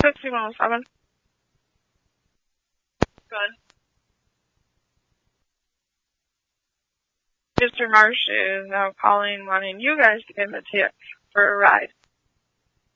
6107. Good. Mr. Marsh is now calling, wanting you guys to give him a tip for a ride.